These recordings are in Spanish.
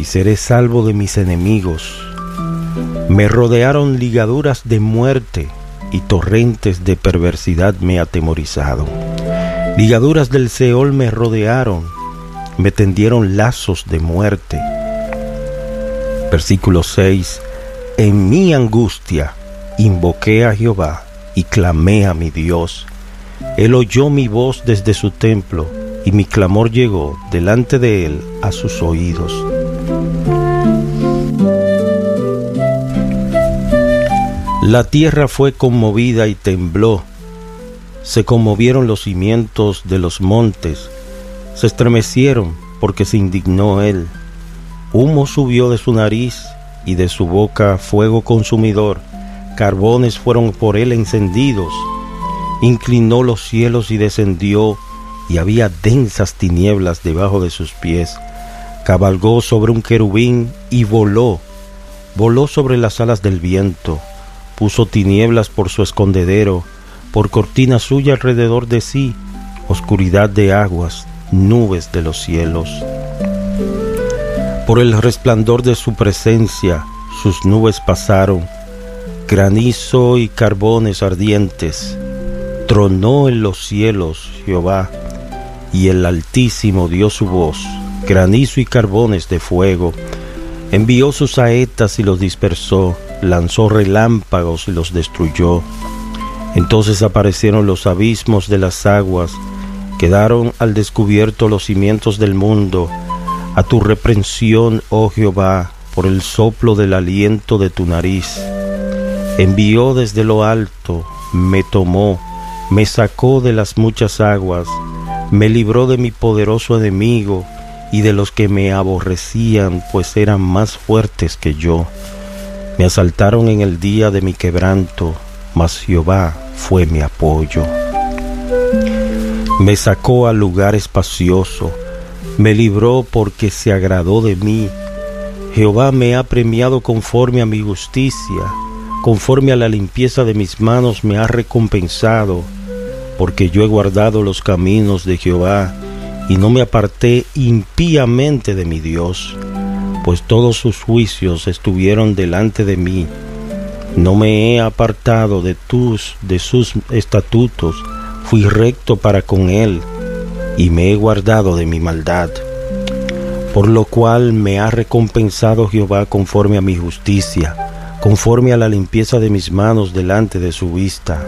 y seré salvo de mis enemigos. Me rodearon ligaduras de muerte y torrentes de perversidad me atemorizaron. Ligaduras del Seol me rodearon, me tendieron lazos de muerte. Versículo 6. En mi angustia invoqué a Jehová y clamé a mi Dios. Él oyó mi voz desde su templo, y mi clamor llegó delante de él a sus oídos. La tierra fue conmovida y tembló. Se conmovieron los cimientos de los montes. Se estremecieron porque se indignó él. Humo subió de su nariz y de su boca fuego consumidor. Carbones fueron por él encendidos. Inclinó los cielos y descendió, y había densas tinieblas debajo de sus pies. Cabalgó sobre un querubín y voló. Voló sobre las alas del viento. Puso tinieblas por su escondedero, por cortina suya alrededor de sí, oscuridad de aguas, nubes de los cielos. Por el resplandor de su presencia, sus nubes pasaron, granizo y carbones ardientes. Tronó en los cielos Jehová, y el Altísimo dio su voz, granizo y carbones de fuego. Envió sus saetas y los dispersó, lanzó relámpagos y los destruyó. Entonces aparecieron los abismos de las aguas, quedaron al descubierto los cimientos del mundo. A tu reprensión, oh Jehová, por el soplo del aliento de tu nariz. Envió desde lo alto, me tomó, me sacó de las muchas aguas, me libró de mi poderoso enemigo y de los que me aborrecían, pues eran más fuertes que yo. Me asaltaron en el día de mi quebranto, mas Jehová fue mi apoyo. Me sacó al lugar espacioso, me libró porque se agradó de mí. Jehová me ha premiado conforme a mi justicia, conforme a la limpieza de mis manos me ha recompensado, porque yo he guardado los caminos de Jehová y no me aparté impíamente de mi Dios, pues todos sus juicios estuvieron delante de mí. No me he apartado de sus estatutos, fui recto para con él, y me he guardado de mi maldad. Por lo cual me ha recompensado Jehová conforme a mi justicia, conforme a la limpieza de mis manos delante de su vista.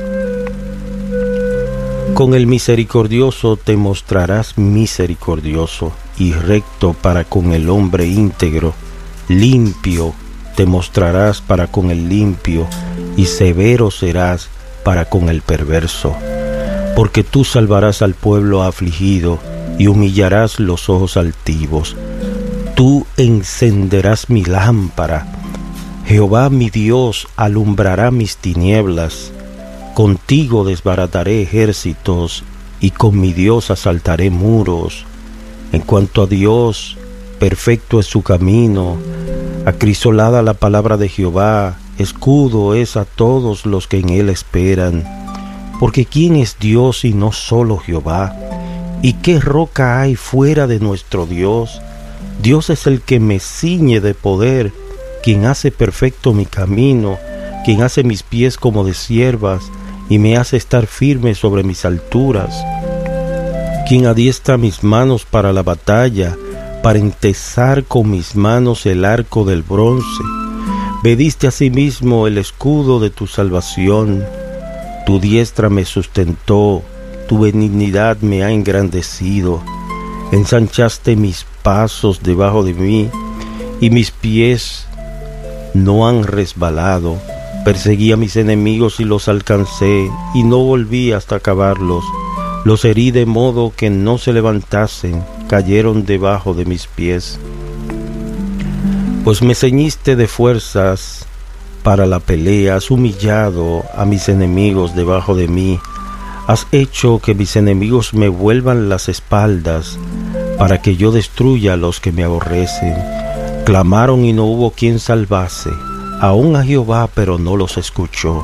Con el misericordioso te mostrarás misericordioso y recto para con el hombre íntegro. Limpio te mostrarás para con el limpio y severo serás para con el perverso. Porque tú salvarás al pueblo afligido y humillarás los ojos altivos. Tú encenderás mi lámpara. Jehová mi Dios alumbrará mis tinieblas. Contigo desbarataré ejércitos y con mi Dios asaltaré muros. En cuanto a Dios, perfecto es su camino. Acrisolada la palabra de Jehová, escudo es a todos los que en él esperan. Porque ¿quién es Dios y no solo Jehová? ¿Y qué roca hay fuera de nuestro Dios? Dios es el que me ciñe de poder, quien hace perfecto mi camino, quien hace mis pies como de ciervas y me hace estar firme sobre mis alturas, quien adiestra mis manos para la batalla, para entesar con mis manos el arco del bronce. Vediste asimismo el escudo de tu salvación, tu diestra me sustentó, tu benignidad me ha engrandecido. Ensanchaste mis pasos debajo de mí, y mis pies no han resbalado. Perseguí a mis enemigos y los alcancé, y no volví hasta acabarlos. Los herí de modo que no se levantasen, cayeron debajo de mis pies. Pues me ceñiste de fuerzas para la pelea, has humillado a mis enemigos debajo de mí. Has hecho que mis enemigos me vuelvan las espaldas, para que yo destruya a los que me aborrecen. Clamaron y no hubo quien salvase, aún a Jehová, pero no los escuchó.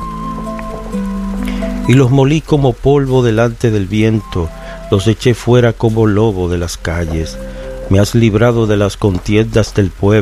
Y los molí como polvo delante del viento, los eché fuera como lobo de las calles. Me has librado de las contiendas del pueblo.